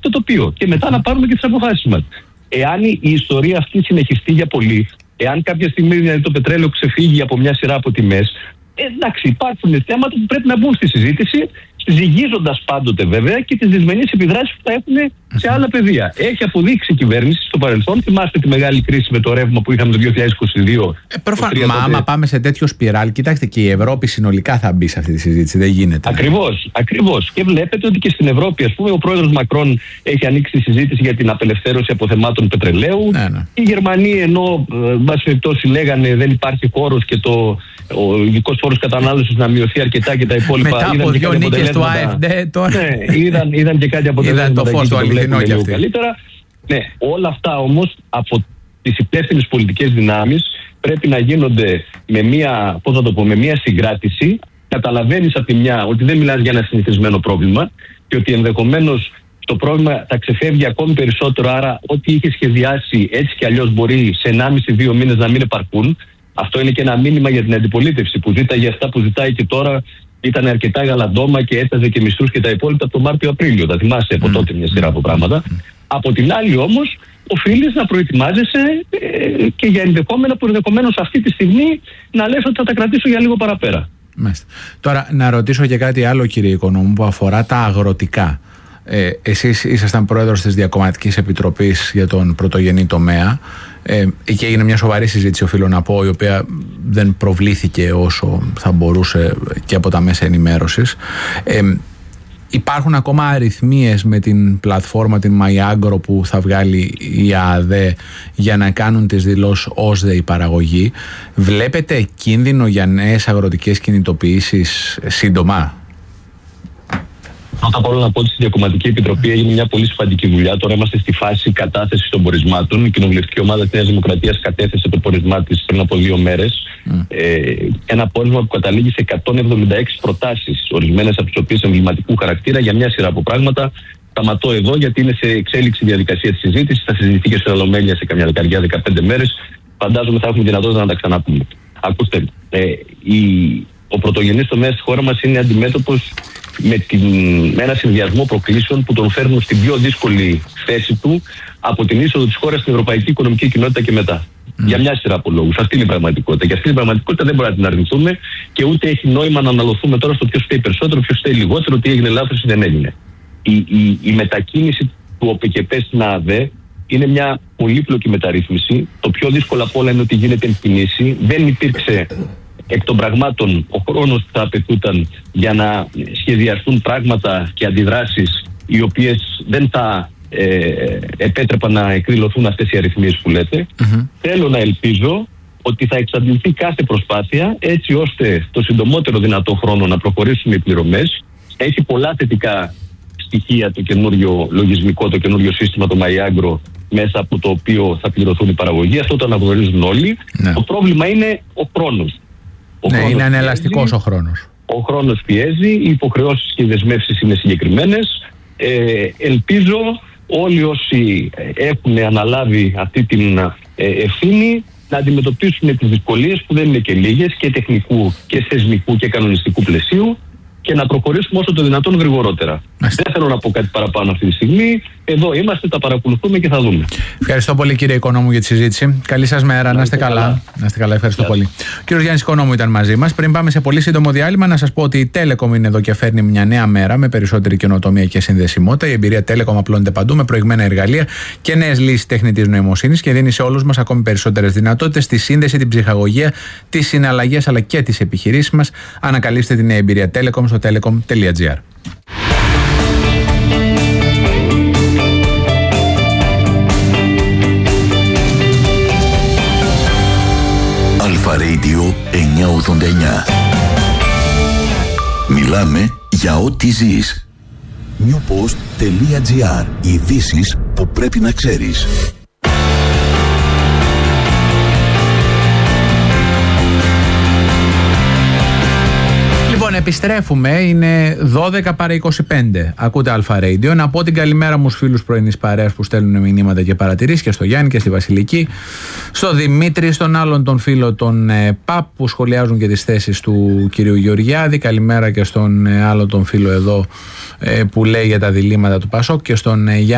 το τοπίο και μετά να πάρουμε και τις αποφάσεις μας. Εάν η ιστορία αυτή συνεχιστεί για πολύ, εάν κάποια στιγμή δηλαδή, το πετρέλαιο ξεφύγει από μια σειρά από τιμές, εντάξει, υπάρχουν θέματα που πρέπει να μπουν στη συζήτηση, ζυγίζοντας πάντοτε βέβαια και τις δυσμενείς επιδράσεις που θα έχουν σε άλλα πεδία. Έχει αποδείξει η κυβέρνηση στο παρελθόν. Θυμάστε τη μεγάλη κρίση με το ρεύμα που είχαμε το 2022. Προφανώς. Άμα πάμε σε τέτοιο σπιράλ, κοιτάξτε, και η Ευρώπη συνολικά θα μπει σε αυτή τη συζήτηση. Δεν γίνεται. Ακριβώς. Και βλέπετε ότι και στην Ευρώπη, ας πούμε, ο πρόεδρος Μακρόν έχει ανοίξει τη συζήτηση για την απελευθέρωση αποθεμάτων πετρελαίου. Ναι. Οι Γερμανοί, ενώ βάση περιπτώσει λέγανε δεν υπάρχει χώρος και ο ειδικός φόρος κατανάλωσης να μειωθεί αρκετά και τα υπόλοιπα. Μετά από δύο νίκες του AfD τώρα. Ναι, είδαν και κάτι αποτελέσματα. Είδαν το φως του αληθινό κι αυτοί. Καλύτερα. Ναι, όλα αυτά όμως από τις υπεύθυνες πολιτικές δυνάμεις πρέπει να γίνονται με μια συγκράτηση. Καταλαβαίνεις από τη μια ότι δεν μιλάς για ένα συνηθισμένο πρόβλημα και ότι ενδεχομένως το πρόβλημα θα ξεφεύγει ακόμη περισσότερο. Άρα, ό,τι είχε σχεδιάσει έτσι κι αλλιώς μπορεί σε 1,5-2 μήνες να μην επαρκούν. Αυτό είναι και ένα μήνυμα για την αντιπολίτευση που ζήταγε αυτά που ζητάει και τώρα. Ήταν αρκετά γαλαντόμα και έταζε και μισθούς και τα υπόλοιπα το Μάρτιο-Απρίλιο. Τα θυμάσαι από τότε μια σειρά από πράγματα. Από την άλλη όμως, οφείλεις να προετοιμάζεσαι και για ενδεχόμενα που ενδεχομένως αυτή τη στιγμή να λες ότι θα τα κρατήσω για λίγο παραπέρα. Μάλιστα. Τώρα να ρωτήσω και κάτι άλλο, κύριε Οικονόμου, που αφορά τα αγροτικά. Εσείς ήσασταν πρόεδρος της Διακομματικής Επιτροπής για τον πρωτογενή τομέα και έγινε μια σοβαρή συζήτηση, οφείλω να πω, η οποία δεν προβλήθηκε όσο θα μπορούσε και από τα μέσα ενημέρωσης. Υπάρχουν ακόμα αριθμίες με την πλατφόρμα την MyAgro που θα βγάλει η ΑΑΔΕ για να κάνουν τις δηλώσεις ΩΣΔΕ η παραγωγή. Βλέπετε κίνδυνο για νέες αγροτικές κινητοποιήσεις σύντομα? Πρώτα απ' όλα να πω ότι στη Διακομματική Επιτροπή έγινε μια πολύ σημαντική δουλειά. Τώρα είμαστε στη φάση κατάθεσης των πορισμάτων. Η κοινοβουλευτική ομάδα της Νέας Δημοκρατίας κατέθεσε το πορισμά της πριν από 2 μέρες. Ένα πόρισμα που καταλήγει σε 176 προτάσεις, ορισμένες από τις οποίες εμβληματικού χαρακτήρα για μια σειρά από πράγματα. Σταματώ εδώ γιατί είναι σε εξέλιξη διαδικασία της συζήτησης. Θα συζητηθεί και στην Ολομέλεια σε καμιά 15 μέρες. Φαντάζομαι θα έχουμε δυνατότητα να τα ξαναπούμε. Ακούστε, ο πρωτογενής τομέας στη χώρα μας είναι αντιμέτωπος με ένα συνδυασμό προκλήσεων που τον φέρνουν στην πιο δύσκολη θέση του από την είσοδο της χώρας στην Ευρωπαϊκή Οικονομική Κοινότητα και μετά. Για μια σειρά από λόγους. Αυτή είναι η πραγματικότητα. Και αυτή την πραγματικότητα δεν μπορούμε να την αρνηθούμε και ούτε έχει νόημα να αναλωθούμε τώρα στο ποιος φταίει περισσότερο, ποιος φταίει λιγότερο, τι έγινε λάθος ή δεν έγινε. Η μετακίνηση του ΟΠΕΚΕΠ στην ΑΑΔΕ είναι μια πολύπλοκη μεταρρύθμιση. Το πιο δύσκολο από όλα είναι ότι γίνεται εν κινήσει. Δεν υπήρξε εκ των πραγμάτων ο χρόνος που θα απαιτούταν για να σχεδιαστούν πράγματα και αντιδράσεις οι οποίες δεν θα επέτρεπαν να εκδηλωθούν αυτές οι αριθμίες που λέτε. Θέλω να ελπίζω ότι θα εξαντληθεί κάθε προσπάθεια έτσι ώστε το συντομότερο δυνατό χρόνο να προχωρήσουμε οι πληρωμές. Έχει πολλά θετικά στοιχεία το καινούριο λογισμικό, το καινούριο σύστημα, το MyAgro, μέσα από το οποίο θα πληρωθούν οι παραγωγοί. Αυτό το αναγνωρίζουν όλοι. Ναι. Το πρόβλημα είναι ο χρόνος. Είναι ανελαστικός ο χρόνος. Ο χρόνος πιέζει, οι υποχρεώσεις και οι δεσμεύσεις είναι συγκεκριμένες. Ελπίζω όλοι όσοι έχουν αναλάβει αυτή την ευθύνη να αντιμετωπίσουν τις δυσκολίες που δεν είναι και λίγες και τεχνικού και θεσμικού και κανονιστικού πλαισίου και να προχωρήσουμε όσο το δυνατόν γρηγορότερα. Δεν θέλω να πω κάτι παραπάνω αυτή τη στιγμή. Εδώ είμαστε, τα παρακολουθούμε και θα δούμε. Ευχαριστώ πολύ, κύριε Οικονόμου, για τη συζήτηση. Καλή σας μέρα. Να είστε καλά. Να είστε καλά. Ευχαριστώ πολύ. Ο κύριος Γιάννης Οικονόμου ήταν μαζί μας. Πριν πάμε σε πολύ σύντομο διάλειμμα, να σας πω ότι η Telecom είναι εδώ και φέρνει μια νέα μέρα με περισσότερη καινοτομία και συνδεσιμότητα. Η εμπειρία Telecom απλώνεται παντού με προηγμένα εργαλεία και νέες λύσεις τεχνητής νοημοσύνης και δίνει σε όλους μας ακόμη περισσότερες δυνατότητες στη σύνδεση, την ψυχαγωγία, τις συναλλαγές αλλά και τις επιχειρήσεις μας. Ανακαλύψτε την νέα εμπειρία Telecom στο telecom.gr. Αλφα Radio 989. Μιλάμε για ό,τι ζεις. newpost.gr. Ειδήσεις που πρέπει να ξέρεις. Επιστρέφουμε, είναι 12 παρά 25. Ακούτε Αλφα Radio. Να πω την καλημέρα μου στους φίλους πρωινής παρέας που στέλνουν μηνύματα και παρατηρήσεις και στο Γιάννη και στη Βασιλική, στο Δημήτρη, στον άλλον τον φίλο τον ΠΑΠ που σχολιάζουν και τις θέσεις του κυρίου Γεωργιάδη. Καλημέρα και στον άλλο τον φίλο εδώ που λέει για τα διλήμματα του Πασόκ και στον Γιάννη